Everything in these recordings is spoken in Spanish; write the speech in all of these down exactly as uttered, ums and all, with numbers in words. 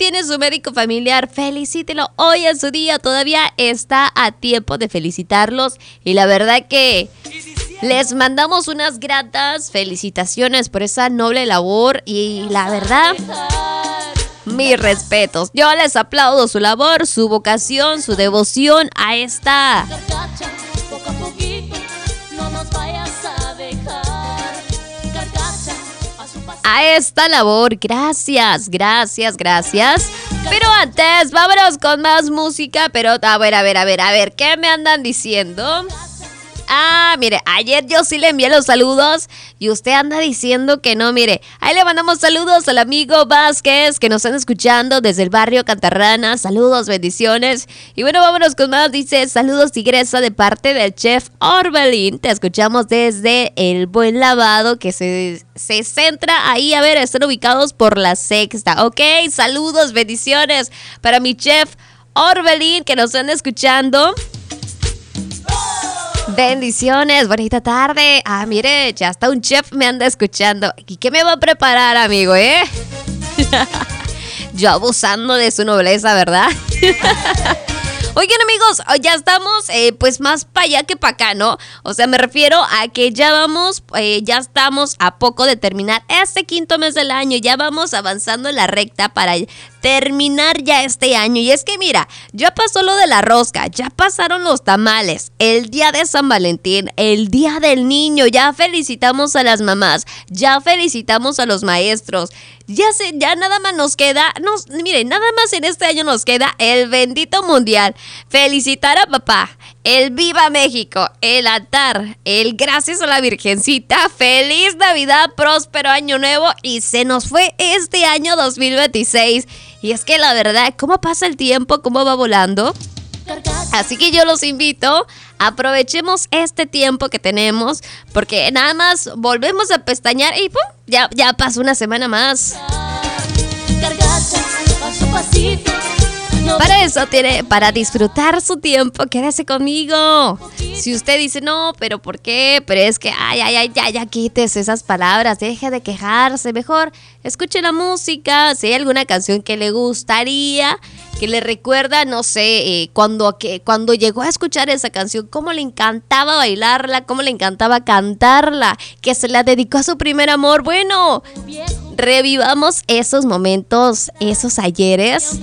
tiene su médico familiar, felicítelo. Hoy es su día, todavía está a tiempo de felicitarlos. Y la verdad que les mandamos unas gratas felicitaciones por esa noble labor. Y la verdad, mis respetos. Yo les aplaudo su labor, su vocación, su devoción a esta... a esta labor. Gracias, gracias, gracias. Pero antes, vámonos con más música. Pero a ver, a ver, a ver, a ver, ¿qué me andan diciendo? Ah, mire, ayer yo sí le envié los saludos y usted anda diciendo que no. Mire, ahí le mandamos saludos al amigo Vázquez que nos están escuchando desde el barrio Cantarrana. Saludos, bendiciones. Y bueno, vámonos con más. Dice, saludos tigresa de parte del chef Orbelín. Te escuchamos desde El Buen Lavado, que se, se centra ahí. A ver, están ubicados por la Sexta. Ok, saludos, bendiciones para mi chef Orbelín que nos están escuchando. Bendiciones, bonita tarde. Ah, mire, ya hasta un chef me anda escuchando. ¿Y qué me va a preparar, amigo, eh? Yo abusando de su nobleza, ¿verdad? Oigan, amigos, ya estamos eh, pues más para allá que para acá, ¿no? O sea, me refiero a que ya vamos, eh, ya estamos a poco de terminar este quinto mes del año. Ya vamos avanzando en la recta para terminar ya este año. Y es que mira, ya pasó lo de la rosca, ya pasaron los tamales, el día de San Valentín, el día del niño, ya felicitamos a las mamás, ya felicitamos a los maestros. Ya sé, ya nada más nos queda, nos, miren, nada más en este año nos queda el bendito mundial. Felicitar a papá, el Viva México, el altar, el gracias a la Virgencita, feliz Navidad, próspero año nuevo y se nos fue este año dos mil veintiséis. Y es que la verdad, ¿cómo pasa el tiempo? ¿Cómo va volando? Así que yo los invito, aprovechemos este tiempo que tenemos, porque nada más volvemos a pestañear y ¡pum! Ya, ya pasó una semana más. Para eso tiene, para disfrutar su tiempo, quédese conmigo. Si usted dice, no, pero ¿por qué? Pero es que, ay, ay, ay, ya, ya quites esas palabras, deje de quejarse. Mejor escuche la música, si hay alguna canción que le gustaría, que le recuerda, no sé, eh, cuando, que, cuando llegó a escuchar esa canción, cómo le encantaba bailarla, cómo le encantaba cantarla, que se la dedicó a su primer amor. Bueno, revivamos esos momentos, esos ayeres.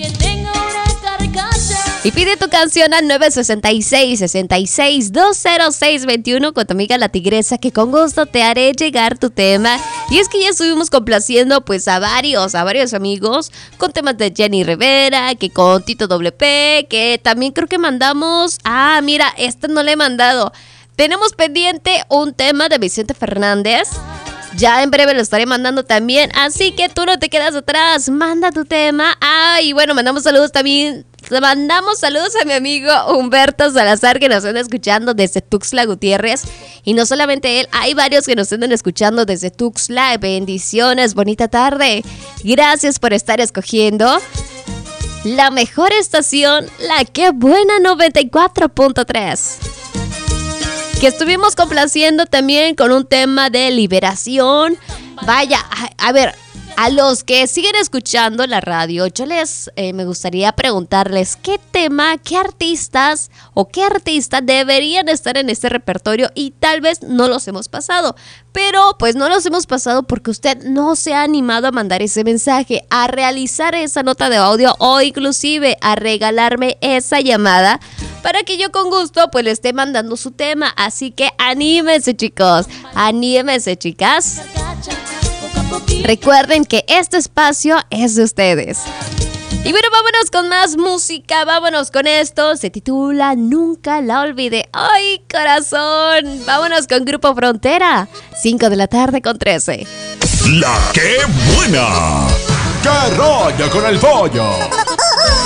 Y pide tu canción al nueve seis seis, seis seis, dos cero seis dos uno con tu amiga La Tigresa, que con gusto te haré llegar tu tema. Y es que ya estuvimos complaciendo pues a varios, a varios amigos con temas de Jenny Rivera, que con Tito Doble P, que también creo que mandamos... Ah, mira, este no le he mandado. Tenemos pendiente un tema de Vicente Fernández. Ya en breve lo estaré mandando también, así que tú no te quedas atrás, manda tu tema. Ah, y bueno, mandamos saludos también, mandamos saludos a mi amigo Humberto Salazar, que nos están escuchando desde Tuxtla Gutiérrez. Y no solamente él, hay varios que nos están escuchando desde Tuxtla. Bendiciones, bonita tarde. Gracias por estar escogiendo la mejor estación, la que buena noventa y cuatro punto tres. Que estuvimos complaciendo también con un tema de liberación. Vaya, a, a ver, a los que siguen escuchando la radio, yo les eh, me gustaría preguntarles qué tema, qué artistas o qué artistas deberían estar en este repertorio y tal vez no los hemos pasado. Pero pues no los hemos pasado porque usted no se ha animado a mandar ese mensaje, a realizar esa nota de audio o inclusive a regalarme esa llamada para que yo con gusto pues le esté mandando su tema. Así que anímense, chicos, anímense, chicas. Recuerden que este espacio es de ustedes. Y bueno, vámonos con más música, vámonos con esto. Se titula Nunca la olvidé. ¡Ay, corazón! Vámonos con Grupo Frontera. cinco de la tarde con trece. ¡La que buena! ¡Que rollo con el pollo!